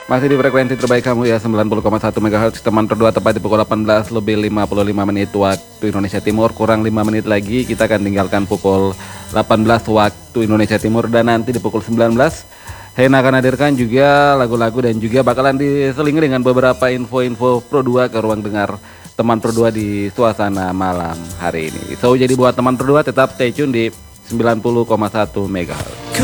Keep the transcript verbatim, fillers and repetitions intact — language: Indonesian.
Masih di frekuensi terbaik kamu ya, sembilan puluh koma satu megahertz. Teman berdua tepat di pukul delapan belas lebih lima puluh lima menit waktu Indonesia Timur. Kurang lima menit lagi kita akan tinggalkan pukul delapan belas waktu Indonesia Timur. Dan nanti di pukul sembilan belas Hena akan hadirkan juga lagu-lagu dan juga bakalan diselingi dengan beberapa info-info Pro dua ke ruang dengar teman Pro dua di suasana malam hari ini. So jadi buat teman Pro dua tetap stay tune di sembilan puluh koma satu megahertz.